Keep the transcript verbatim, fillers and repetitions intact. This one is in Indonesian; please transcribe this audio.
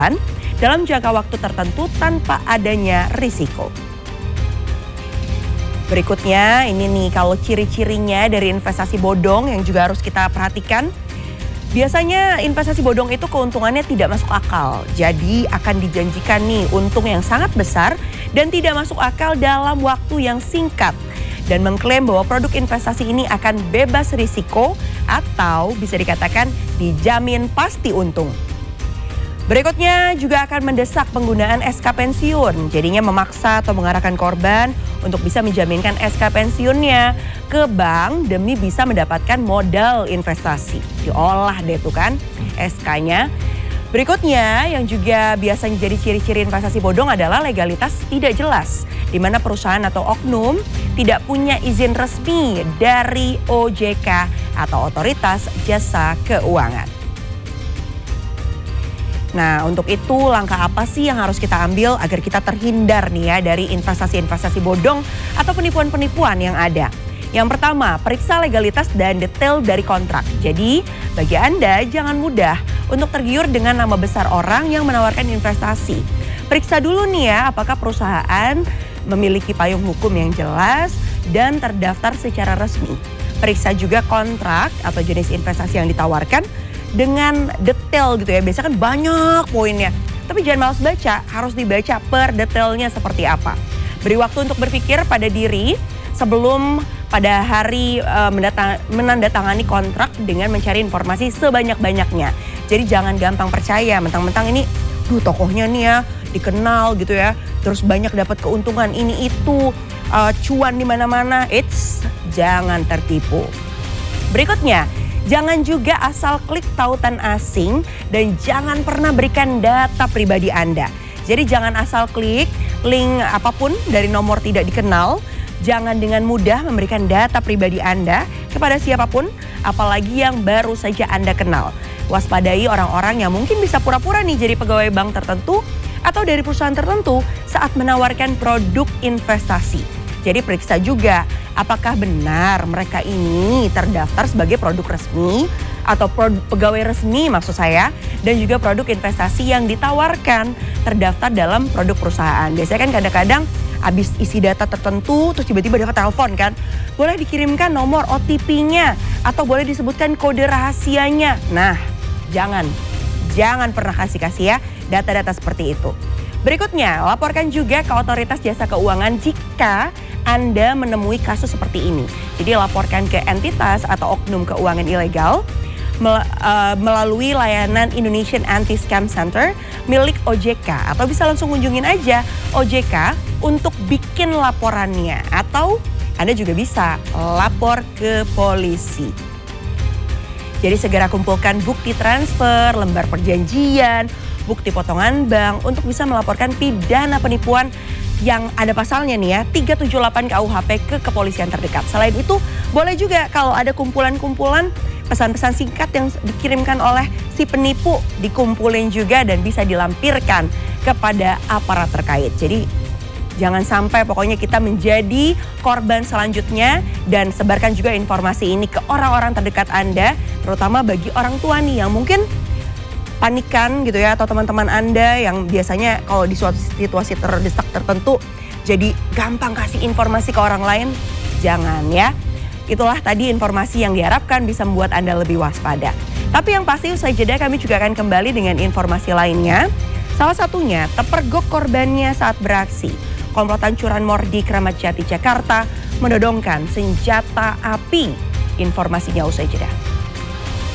dalam jangka waktu tertentu tanpa adanya risiko. Berikutnya ini nih kalau ciri-cirinya dari investasi bodong yang juga harus kita perhatikan. Biasanya investasi bodong itu keuntungannya tidak masuk akal. Jadi akan dijanjikan nih untung yang sangat besar dan tidak masuk akal dalam waktu yang singkat. Dan mengklaim bahwa produk investasi ini akan bebas risiko atau bisa dikatakan dijamin pasti untung. Berikutnya juga akan mendesak penggunaan S K pensiun. Jadinya memaksa atau mengarahkan korban untuk bisa menjaminkan S K pensiunnya ke bank demi bisa mendapatkan modal investasi. Diolah deh tuh kan S K-nya. Berikutnya yang juga biasanya jadi ciri-ciri investasi bodong adalah legalitas tidak jelas. Di mana perusahaan atau oknum tidak punya izin resmi dari O J K atau Otoritas Jasa Keuangan. Nah, untuk itu langkah apa sih yang harus kita ambil agar kita terhindar nih ya dari investasi-investasi bodong atau penipuan-penipuan yang ada? Yang pertama, periksa legalitas dan detail dari kontrak. Jadi, bagi Anda jangan mudah untuk tergiur dengan nama besar orang yang menawarkan investasi. Periksa dulu nih ya apakah perusahaan memiliki payung hukum yang jelas dan terdaftar secara resmi. Periksa juga kontrak atau jenis investasi yang ditawarkan dengan detail gitu ya. Biasanya kan banyak poinnya. Tapi jangan malas baca, harus dibaca per detailnya seperti apa. Beri waktu untuk berpikir pada diri sebelum pada hari e, mendatang, menandatangani kontrak dengan mencari informasi sebanyak-banyaknya. Jadi jangan gampang percaya, mentang-mentang ini duh tokohnya nih ya, dikenal gitu ya. Terus banyak dapat keuntungan ini itu, e, cuan di mana-mana. Eits, jangan tertipu. Berikutnya, jangan juga asal klik tautan asing dan jangan pernah berikan data pribadi Anda. Jadi jangan asal klik link apapun dari nomor tidak dikenal. Jangan dengan mudah memberikan data pribadi Anda kepada siapapun, apalagi yang baru saja Anda kenal. Waspadai orang-orang yang mungkin bisa pura-pura nih jadi pegawai bank tertentu atau dari perusahaan tertentu saat menawarkan produk investasi. Jadi periksa juga apakah benar mereka ini terdaftar sebagai produk resmi atau produk pegawai resmi maksud saya. Dan juga produk investasi yang ditawarkan terdaftar dalam produk perusahaan. Biasanya kan kadang-kadang habis isi data tertentu terus tiba-tiba dapat telepon kan. Boleh dikirimkan nomor O T P-nya atau boleh disebutkan kode rahasianya. Nah jangan, jangan pernah kasih-kasih ya data-data seperti itu. Berikutnya, laporkan juga ke Otoritas Jasa Keuangan jika Anda menemui kasus seperti ini. Jadi laporkan ke entitas atau oknum keuangan ilegal melalui layanan Indonesian Anti-Scam Center milik O J K. Atau bisa langsung kunjungin aja O J K untuk bikin laporannya. Atau Anda juga bisa lapor ke polisi. Jadi segera kumpulkan bukti transfer, lembar perjanjian, bukti potongan bank untuk bisa melaporkan pidana penipuan yang ada pasalnya nih ya, tiga tujuh delapan K U H P ke kepolisian terdekat. Selain itu, boleh juga kalau ada kumpulan-kumpulan pesan-pesan singkat yang dikirimkan oleh si penipu dikumpulin juga dan bisa dilampirkan kepada aparat terkait. Jadi jangan sampai pokoknya kita menjadi korban selanjutnya dan sebarkan juga informasi ini ke orang-orang terdekat Anda, terutama bagi orang tua nih yang mungkin panikan gitu ya, atau teman-teman Anda yang biasanya kalau di suatu situasi terdesak tertentu jadi gampang kasih informasi ke orang lain. Jangan ya. Itulah tadi informasi yang diharapkan bisa membuat Anda lebih waspada. Tapi yang pasti usai jeda kami juga akan kembali dengan informasi lainnya. Salah satunya terpergok korbannya saat beraksi. Komplotan curanmor di Kramat Jati, Jakarta menodongkan senjata api. Informasinya usai jeda.